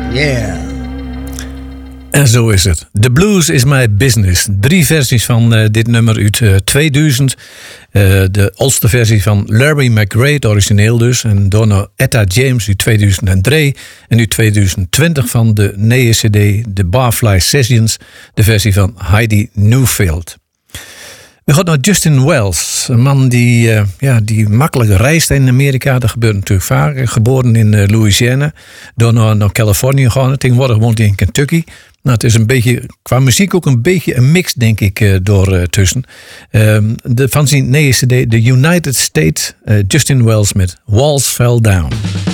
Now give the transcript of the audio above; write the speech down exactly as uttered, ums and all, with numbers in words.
Yeah. En zo is het. The Blues is My Business. Drie versies van uh, dit nummer uit uh, tweeduizend. Uh, de oudste versie van Larry McRae, het origineel dus. En daarna Etta James uit tweeduizend drie. En uit tweeduizend twintig van de nieuwe cd, de Barfly Sessions. De versie van Heidi Newfield. We gaan naar Justin Wells. Een man die, uh, ja, die makkelijk reist in Amerika. Dat gebeurt natuurlijk vaak. Geboren in uh, Louisiana. Daarna naar Californië gaan. Tegenwoordig woont hij in Kentucky. Nou, het is een beetje, qua muziek ook een beetje een mix, denk ik, uh, door uh, tussen. Um, de, van zijn nieuwe cd, The United States, uh, Justin Wells met Walls Fell Down.